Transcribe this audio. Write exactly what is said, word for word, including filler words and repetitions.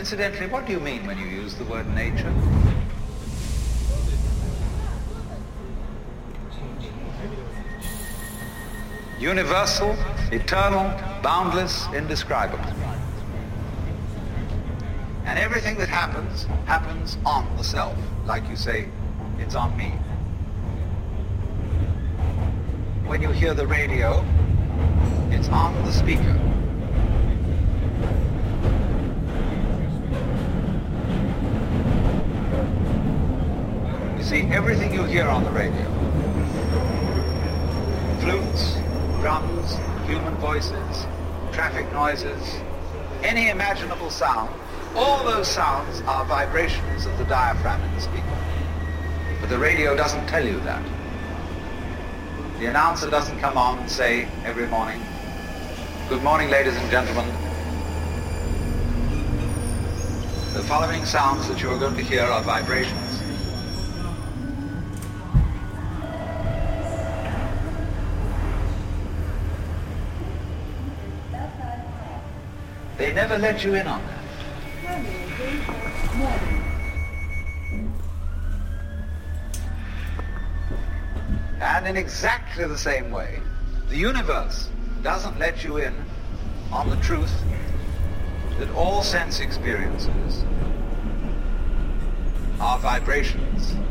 Incidentally, what do you mean when you use the word nature? Universal, eternal, boundless, indescribable. And everything that happens, happens on the self. Like you say, it's on me. When you hear the radio, it's on the speaker. You see, everything you hear on the radio, flutes, drums, human voices, traffic noises, any imaginable sound, all those sounds are vibrations of the diaphragm in the speaker. But the radio doesn't tell you that. The announcer doesn't come on and say every morning, "Good morning, ladies and gentlemen. The following sounds that you are going to hear are vibrations." They never let you in on that. And in exactly the same way, the universe doesn't let you in on the truth that all sense experiences are vibrations